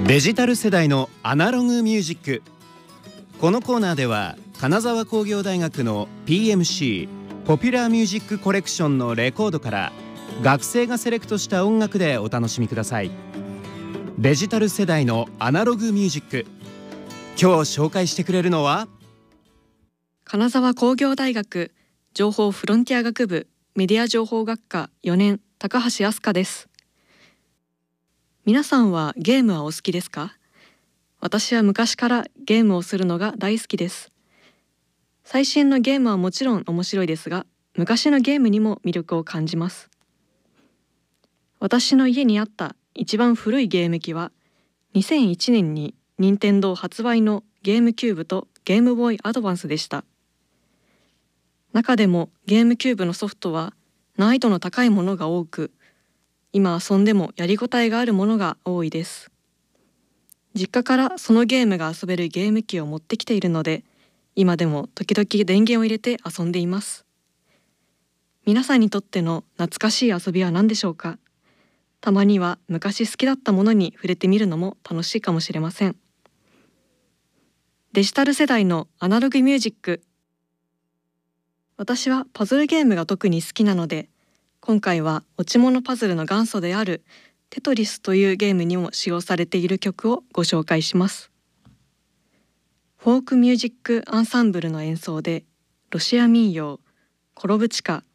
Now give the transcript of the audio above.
デジタル世代のアナログミュージック。このコーナーでは金沢工業大学の PMC ポピュラーミュージックコレクションのレコードから学生がセレクトした音楽でお楽しみください。デジタル世代のアナログミュージック、今日紹介してくれるのは金沢工業大学情報フロンティア学部メディア情報学科4年高橋飛鳥です。皆さんはゲームはお好きですか？私は昔からゲームをするのが大好きです。最新のゲームはもちろん面白いですが、昔のゲームにも魅力を感じます。私の家にあった一番古いゲーム機は2001年に任天堂発売のゲームキューブとゲームボーイアドバンスでした。中でもゲームキューブのソフトは難易度の高いものが多く、今遊んでもやりごたえがあるものが多いです。実家からそのゲームが遊べるゲーム機を持ってきているので、今でも時々電源を入れて遊んでいます。皆さんにとっての懐かしい遊びは何でしょうか？たまには昔好きだったものに触れてみるのも楽しいかもしれません。デジタル世代のアナログミュージック。私はパズルゲームが特に好きなので、今回は落ち物パズルの元祖であるテトリスというゲームにも使用されている曲をご紹介します。フォークミュージックアンサンブルの演奏でロシア民謡コロブチカ